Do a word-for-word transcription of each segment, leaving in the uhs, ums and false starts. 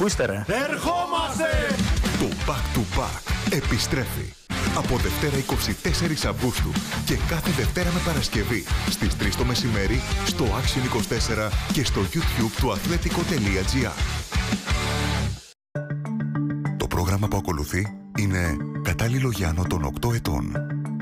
Πού είστε ρε? Ερχόμαστε! Το Back to Back επιστρέφει από Δευτέρα εικοστή τέταρτη Αυγούστου και κάθε Δευτέρα με Παρασκευή στις τρεις το μεσημέρι στο Action είκοσι τέσσερα και στο YouTube του αθλέτικο τελεία τζι άρ. Το πρόγραμμα που ακολουθεί είναι κατάλληλο για άνω των οκτώ ετών.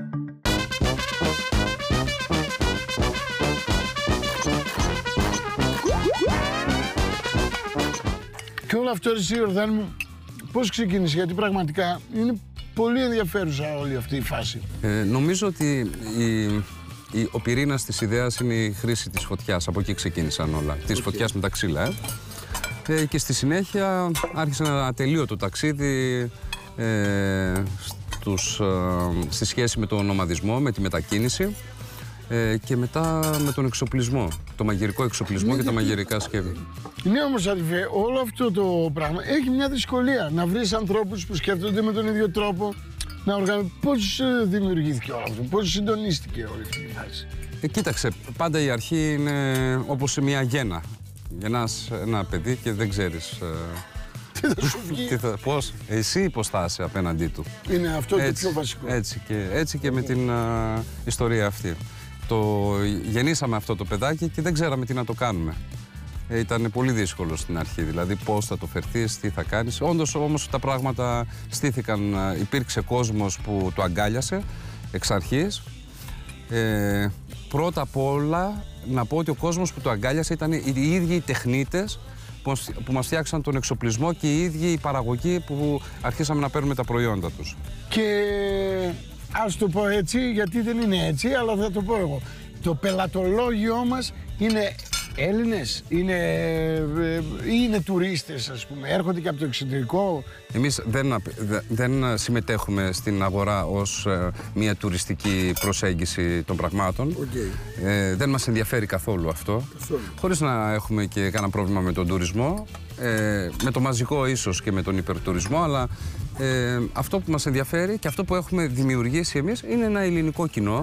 Και όλο αυτό εσύ, Ιορδάνη μου, πώς ξεκίνησε? Γιατί πραγματικά είναι πολύ ενδιαφέρουσα όλη αυτή η φάση. Ε, νομίζω ότι η, η, ο πυρήνας της ιδέας είναι η χρήση της φωτιάς. Από εκεί ξεκίνησαν όλα. Okay. Της φωτιάς με τα ξύλα. Ε. Ε, και στη συνέχεια άρχισε ένα ατελείωτο ταξίδι ε, στους, ε, στη σχέση με τον νομαδισμό, με τη μετακίνηση. Ε, και μετά με τον εξοπλισμό, το μαγειρικό εξοπλισμό ναι, και τα μαγειρικά σκεύη. Ναι, όμως αδερφέ, όλο αυτό το πράγμα έχει μια δυσκολία. Να βρεις ανθρώπους που σκέφτονται με τον ίδιο τρόπο, να οργανωθούν. Πώς δημιουργήθηκε όλο αυτό, πώς συντονίστηκε όλη αυτή η φάση? Ε, κοίταξε, πάντα η αρχή είναι όπως σε μια γέννα. Γεννάς ένα παιδί και δεν ξέρεις ε, τι θα σου βγει. τι θα, πώς, εσύ πώς θα είσαι απέναντί του. Είναι αυτό έτσι, το πιο βασικό. Έτσι και, έτσι και με την α, ιστορία αυτή. Το γεννήσαμε αυτό το παιδάκι και δεν ξέραμε τι να το κάνουμε. Ε, ήταν πολύ δύσκολο στην αρχή, δηλαδή πώς θα το φερθείς, τι θα κάνεις. Όντως όμως τα πράγματα στήθηκαν, υπήρξε κόσμος που το αγκάλιασε εξ αρχής. Ε, πρώτα απ' όλα να πω ότι ο κόσμος που το αγκάλιασε ήταν οι ίδιοι οι τεχνίτες που μας φτιάξαν τον εξοπλισμό και οι ίδιοι οι παραγωγοί που αρχίσαμε να παίρνουμε τα προϊόντα τους. Και ας το πω έτσι, γιατί δεν είναι έτσι, αλλά θα το πω εγώ. Το πελατολόγιο μας είναι Έλληνες, είναι, είναι τουρίστες, ας πούμε, έρχονται και από το εξωτερικό. Εμείς δεν, δεν συμμετέχουμε στην αγορά ως ε, μια τουριστική προσέγγιση των πραγμάτων. Okay. Ε, δεν μας ενδιαφέρει καθόλου αυτό. Καθόλου. Χωρίς να έχουμε και κανένα πρόβλημα με τον τουρισμό. Ε, με το μαζικό ίσως και με τον υπερτουρισμό, αλλά ε, αυτό που μας ενδιαφέρει και αυτό που έχουμε δημιουργήσει εμείς είναι ένα ελληνικό κοινό,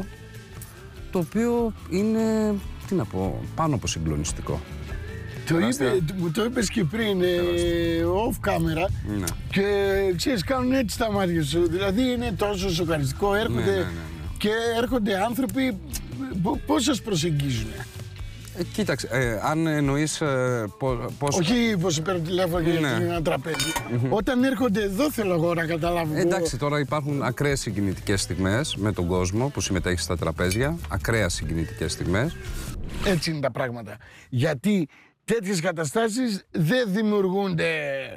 το οποίο είναι, τι να πω, πάνω από συγκλονιστικό. Το, είπε, μου το είπες και πριν, ε, off camera, ναι. Και ξέρεις, κάνουν έτσι τα μάτια σου, δηλαδή είναι τόσο σοκαριστικό, έρχονται, ναι, ναι, ναι, ναι. Και έρχονται άνθρωποι, πώς σας προσεγγίζουν? Ε, κοίταξε, ε, αν εννοείς ε, πώς... Όχι πως παίρνω τηλέφωνο και ναι. ένα τραπέζι. Mm-hmm. Όταν έρχονται εδώ θέλω εγώ να καταλάβω. Ε, εντάξει, τώρα υπάρχουν ακραίες συγκινητικές στιγμές με τον κόσμο που συμμετέχει στα τραπέζια. Ακραίες συγκινητικές στιγμές. Έτσι είναι τα πράγματα. Γιατί τέτοιες καταστάσεις δεν δημιουργούνται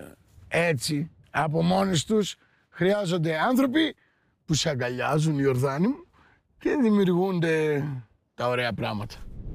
έτσι από μόνες τους. Χρειάζονται άνθρωποι που σε αγκαλιάζουν, Ιορδάνη μου, και δημιουργούνται τα ωραία πράγματα.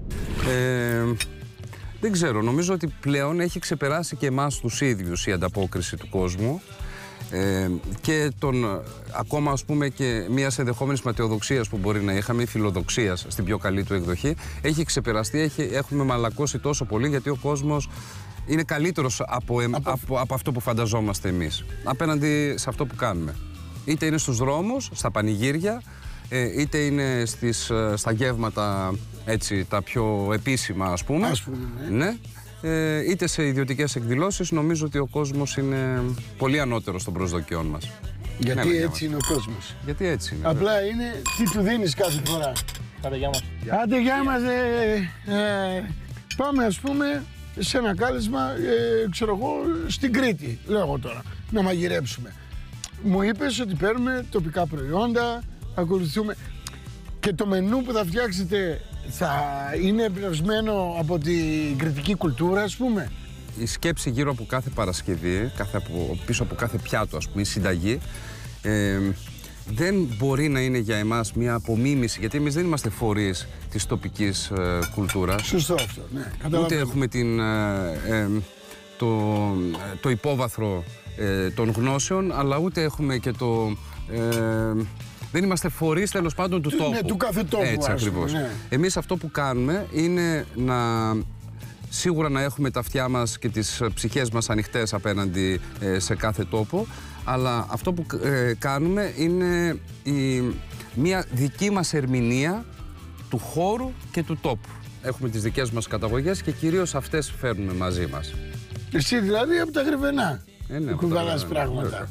Ε, δεν ξέρω, νομίζω ότι πλέον έχει ξεπεράσει και εμάς τους ίδιους η ανταπόκριση του κόσμου ε, και τον, ακόμα ας πούμε και μιας ενδεχόμενης ματαιοδοξίας που μπορεί να είχαμε ή φιλοδοξίας στην πιο καλή του εκδοχή, έχει ξεπεραστεί, έχει, έχουμε μαλακώσει τόσο πολύ γιατί ο κόσμος είναι καλύτερος από, εμ, από... από, από αυτό που φανταζόμαστε εμείς απέναντι σε αυτό που κάνουμε. Είτε είναι στους δρόμους, στα πανηγύρια, είτε είναι στις, στα γεύματα έτσι, τα πιο επίσημα ας πούμε, ας πούμε ναι. Ναι. Ε, είτε σε ιδιωτικές εκδηλώσεις. Νομίζω ότι ο κόσμος είναι πολύ ανώτερος των προσδοκιών μας. Γιατί ναι, έτσι είναι ο κόσμος. Γιατί έτσι είναι. Απλά βέβαια. Είναι τι του δίνεις κάθε φορά. Άντε γεια μας. Άντε γεια μας. Ε, ε, πάμε ας πούμε σε ένα κάλεσμα, ε, ξέρω εγώ, στην Κρήτη, λέω εγώ τώρα, να μαγειρέψουμε. Μου είπες ότι παίρνουμε τοπικά προϊόντα, ακολουθούμε και το μενού που θα φτιάξετε θα είναι εμπνευσμένο από την κρητική κουλτούρα, ας πούμε. Η σκέψη γύρω από κάθε Παρασκευή, κάθε από, πίσω από κάθε πιάτο, ας πούμε, η συνταγή, ε, δεν μπορεί να είναι για εμάς μια απομίμηση, γιατί εμείς δεν είμαστε φορείς της τοπικής ε, κουλτούρας. Σωστό αυτό, ναι. Ούτε έχουμε την, ε, ε, το, το υπόβαθρο ε, των γνώσεων, αλλά ούτε έχουμε και το... Ε, δεν είμαστε φορείς τέλος πάντων του τόπου. Ναι, του κάθε τόπου. Έτσι ακριβώς. Ναι. Εμείς αυτό που κάνουμε είναι να σίγουρα να έχουμε τα αυτιά μας και τις ψυχές μας ανοιχτές απέναντι ε, σε κάθε τόπο, αλλά αυτό που ε, κάνουμε είναι η, μια δική μας ερμηνεία του χώρου και του τόπου. Έχουμε τις δικές μας καταγωγές και κυρίως αυτές φέρνουμε μαζί μας. Εσύ δηλαδή από τα γρεβενά. Ε, ναι, κουβαλάς πράγματα.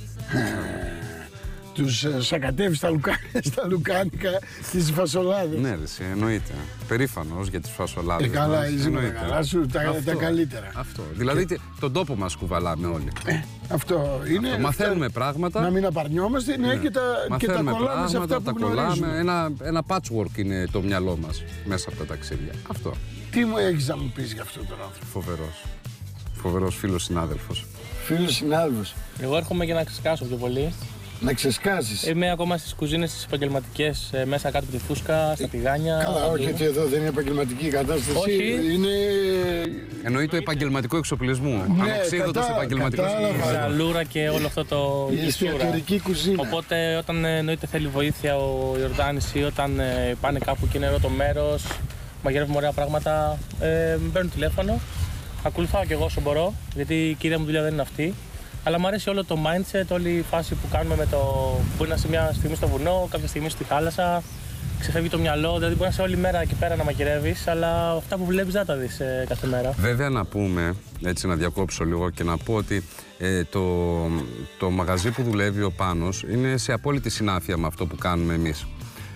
Τους ε, σακατεύεις στα, λουκα... στα λουκάνικα και στις φασολάδες. Ναι, ρε, εννοείται. Περήφανος για τις φασολάδες. Ε, καλά, είσαι με τα καλά σου, τα, τα καλύτερα. Αυτό. Δηλαδή και... τον τόπο μας κουβαλάμε όλοι. Ε, αυτό είναι. Αυτό. Μαθαίνουμε πράγματα. Να μην απαρνιόμαστε, ναι, και τα, και τα κολλάμε πράγματα, σε αυτά που τα γνωρίζουμε. Ένα, ένα patchwork είναι το μυαλό μας μέσα από τα ταξίδια. Αυτό. Τι μου έχεις να μου πεις για αυτόν τον άνθρωπο? Φοβερός. Φοβερός φίλος συνάδελφος. Φίλος συνάδελφος. Εγώ έρχομαι για να ξεσκάσω πιο πολύ. Να ξεσκάσεις. Είμαι ακόμα στις κουζίνες τις επαγγελματικές, μέσα κάτω από τη φούσκα, στα τηγάνια. Καλά, όχι, γιατί εδώ δεν είναι επαγγελματική κατάσταση. Όχι. Είναι. Εννοεί το επαγγελματικό εξοπλισμό. Ναι, Ανοξίδωτος επαγγελματικός εξοπλισμός. Ζαλούρα και όλο αυτό το Η εστιατορική κουζίνα. Οπότε όταν εννοείται θέλει βοήθεια ο Ιορδάνης ή όταν ε, πάνε κάπου και είναι ωραίο το μέρος, μαγειρεύουμε ωραία πράγματα, ε, με παίρνουν τηλέφωνο. Ακολουθάω κι εγώ όσο μπορώ, γιατί η κύρια μου δουλειά δεν είναι αυτή. Αλλά μου αρέσει όλο το mindset, όλη η φάση που κάνουμε με το. Μπορεί να είσαι μια στιγμή στο βουνό, κάποια στιγμή στη θάλασσα, ξεφεύγει το μυαλό. Δηλαδή, μπορεί να είσαι όλη μέρα εκεί πέρα να μαγειρεύεις, αλλά αυτά που βλέπεις δεν τα δεις ε, κάθε μέρα. Βέβαια, να πούμε, έτσι να διακόψω λίγο και να πω ότι ε, το, το μαγαζί που δουλεύει ο Πάνος είναι σε απόλυτη συνάφεια με αυτό που κάνουμε εμείς.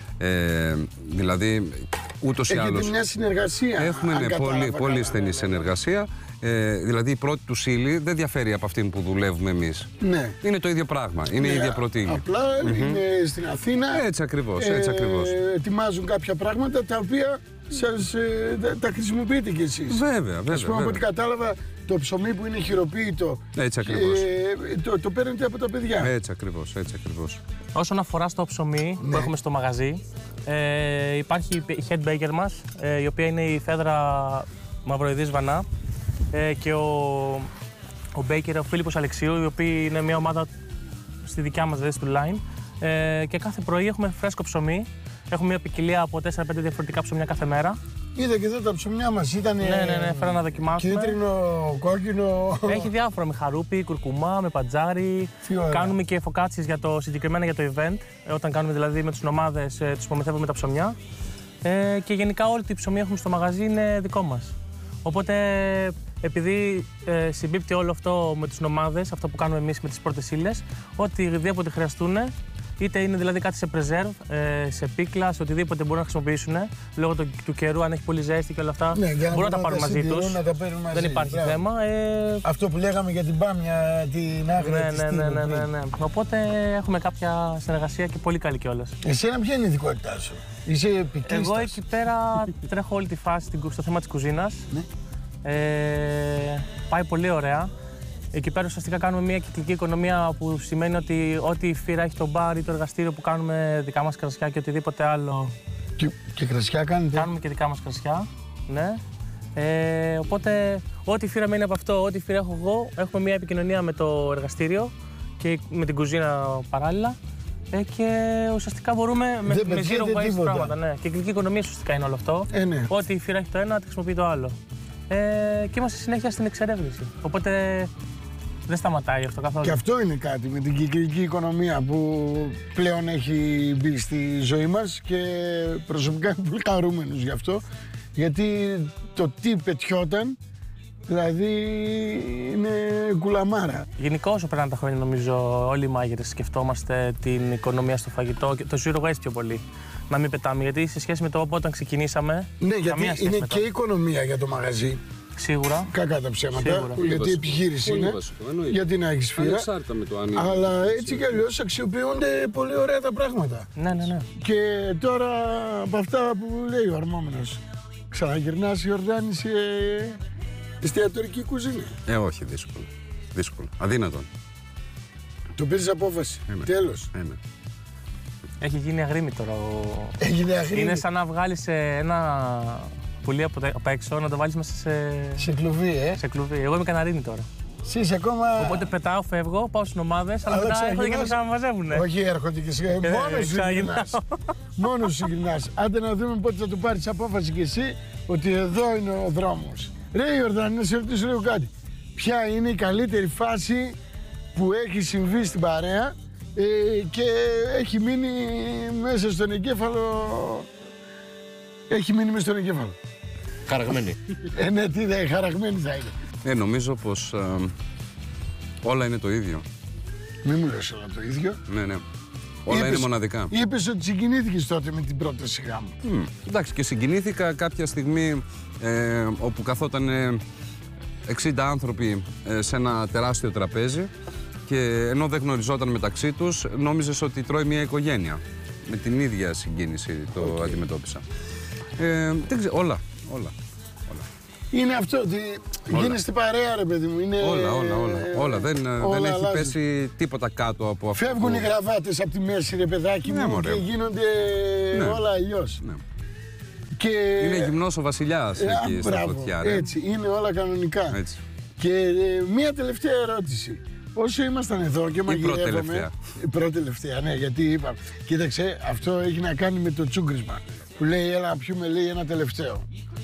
Ε, δηλαδή, ούτως ή άλλως. Έχετε μια συνεργασία. Έχουμε ναι, πολύ, πολύ στενή συνεργασία. Ε, δηλαδή η πρώτη του ύλη δεν διαφέρει από αυτήν που δουλεύουμε εμείς. Ναι. Είναι το ίδιο πράγμα, είναι ναι, η ίδια πρώτη ύλη. Απλά mm-hmm. είναι στην Αθήνα. Έτσι ακριβώς, έτσι ακριβώς. Ε, ετοιμάζουν κάποια πράγματα τα οποία σας, ε, τα, τα χρησιμοποιείτε κι εσείς. Βέβαια, βέβαια. Ας πούμε, από ό,τι κατάλαβα, το ψωμί που είναι χειροποίητο. Έτσι ακριβώς. Ε, το, το παίρνετε από τα παιδιά. Έτσι ακριβώς, έτσι ακριβώς. Όσον αφορά στο ψωμί ναι. που έχουμε στο μαγαζί, ε, υπάρχει η head baker μας, ε, η οποία είναι η Φέδρα Μαυροειδής Βανά. Ε, και ο, ο Baker, ο Φίλιππος Αλεξίου, οι οποίοι είναι μια ομάδα στη δικιά μας, δηλαδή στο Line. Ε, και κάθε πρωί έχουμε φρέσκο ψωμί. Έχουμε μια ποικιλία από τέσσερα πέντε διαφορετικά ψωμιά κάθε μέρα. Είδα και εδώ τα ψωμιά μας ήταν. Ναι, ναι, ναι, φέρα να δοκιμάσουμε. Κίτρινο, κόκκινο. Έχει διάφορα με χαρούπι, κουρκουμά, με πατζάρι. Κάνουμε και φωκάτσιες για το, συγκεκριμένα για το event. Ε, όταν κάνουμε δηλαδή με τις ομάδες, ε, τους προμηθεύουμε τα ψωμιά. Ε, και γενικά όλη την ψωμί έχουμε στο μαγαζί είναι δικό μας. Οπότε, επειδή ε, συμπίπτει όλο αυτό με τις νομάδες, αυτό που κάνουμε εμείς με τις πρώτες ύλες, οτιδήποτε χρειαστούν, είτε είναι δηλαδή κάτι σε preserve, ε, σε πίκλα, σε οτιδήποτε μπορούν να χρησιμοποιήσουν, λόγω του, του καιρού, αν έχει πολύ ζέστη και όλα αυτά, ναι, μπορούν να τα πάρουν μαζί τους. Δεν υπάρχει Μπράβο. θέμα. Ε... Αυτό που λέγαμε για την μπάμια, την άγρια ναι, της ναι, ναι, ναι, ναι, ναι. Οπότε έχουμε κάποια συνεργασία και πολύ καλή κιόλας. Εσένα ποια είναι η ειδικότητά σου? Είσαι επικίστας? Εγώ εκεί πέρα τρέχω όλη τη φάση στο θέμα της κουζίνας. Ναι. Ε, πάει πολύ ωραία. Εκεί πέρα ουσιαστικά κάνουμε μια κυκλική οικονομία που σημαίνει ότι ό,τι η φύρα έχει το μπαρ ή το εργαστήριο που κάνουμε δικά μας κρασιά και οτιδήποτε άλλο. Και, και κρασιά κάνετε? Κάνουμε και δικά μας κρασιά, ναι. Ε, οπότε ό,τι φύρα μένει από αυτό, ό,τι φύρα έχω εγώ, έχουμε μια επικοινωνία με το εργαστήριο και με την κουζίνα παράλληλα. Ε, και ουσιαστικά μπορούμε με, με zero waste πράγματα. Ναι. Και κυκλική οικονομία ουσιαστικά είναι όλο αυτό. Ε, ναι. Ό,τι η φύρα έχει το ένα, τη χρησιμοποιεί το άλλο. Ε, και είμαστε συνέχεια στην εξερεύνηση. Οπότε δεν σταματάει αυτό καθόλου. Και αυτό είναι κάτι με την κυκλική οικονομία που πλέον έχει μπει στη ζωή μας και προσωπικά είμαι πολύ χαρούμενος γι' αυτό. Γιατί το τι πετιόταν, δηλαδή είναι κουλαμάρα. Γενικώς όσο περνάνε τα χρόνια, νομίζω όλοι οι μάγειρες σκεφτόμαστε την οικονομία στο φαγητό και το zero waste πιο πολύ. Να μην πετάμε, γιατί σε σχέση με το όταν ξεκινήσαμε. Ναι, γιατί είναι και η οικονομία για το μαγαζί. Σίγουρα. Κακά τα ψέματα. Σίγουρα. Γιατί η επιχείρηση είναι. Βασικό, γιατί να έχει φύρα. Με το αν αλλά έτσι κι αλλιώς αξιοποιούνται πολύ ωραία τα πράγματα. Ναι, ναι, ναι. Και τώρα από αυτά που λέει ο αρμόμενος, ξαναγυρνάς Ιορδάνη σε εστιατορική κουζίνα? Ε, όχι, δύσκολο. Δύσκολο. Αδύνατον. Το πήρες απόφαση. Ένα. Τέλος. Ένα. Έχει γίνει αγρίμη τώρα. Έγινε αγρίμη. Είναι σαν να βγάλεις ένα πουλί από, απ' έξω, να το βάλεις μέσα σε... σε κλουβί, ε. Σε κλουβί. Εγώ είμαι καναρίνη τώρα. Εσύ είσαι ακόμα... Οπότε πετάω, φεύγω, πάω στις ομάδες, αλλά, αλλά μετά έρχονται και με ξαναμαζεύουνε. Όχι, έρχονται και σε... Μόνος σου γυρνάς. Μόνος σου γυρνάς. Άντε να δούμε πότε θα του πάρεις απόφαση κι εσύ ότι εδώ είναι ο δρόμος. Ρε Ιορδάνη, να σε ρωτήσω λίγο κάτι. Ποια είναι η καλύτερη φάση που έχει συμβεί στην παρέα ε, και έχει μείνει μέσα στον εγκέφαλο... Έχει μείνει μέσα στον εγκέφαλο. Χαραγμένη. Ε, ναι, τι δε, χαραγμένη θα είναι. Ε, νομίζω πως ε, όλα είναι το ίδιο. Μην μου λες όλα το ίδιο. Ναι, ναι. Όλα είπες, είναι μοναδικά. Είπες ότι συγκινήθηκες τότε με την πρόταση γάμου. Mm, εντάξει, και συγκινήθηκα κάποια στιγμή ε, όπου καθόταν ε, εξήντα άνθρωποι ε, σε ένα τεράστιο τραπέζι και ενώ δεν γνωριζόταν μεταξύ τους, νόμιζες ότι τρώει μια οικογένεια. Με την ίδια συγκίνηση το okay. αντιμετώπισα. Ε, δεν ξέρω, όλα, όλα. Είναι αυτό ότι γίνεστε παρέα, ρε παιδί μου. Είναι... Όλα, όλα, όλα. όλα. Δεν, όλα δεν έχει αλλάζει. πέσει τίποτα κάτω από αυτό. Φεύγουν που... οι γραβάτες από τη μέση, ρε παιδάκι ναι, μου, μωρέ. και γίνονται ναι. όλα αλλιώς. Ναι. Και... Είναι γυμνός ο βασιλιάς ε, εκεί α, στα φωτιά, ρε. Έτσι, είναι όλα κανονικά. Έτσι. Και ε, μία τελευταία ερώτηση. Όσο ήμασταν εδώ και μαγειρεύαμε... Η πρώτη-τελευταία. Η πρώτη-τελευταία, ναι, γιατί είπα. Κοίταξε, αυτό έχει να κάνει με το τσούγκρισμα. Που λέει, έλα να πιούμε, λέει, ένα τελευταίο.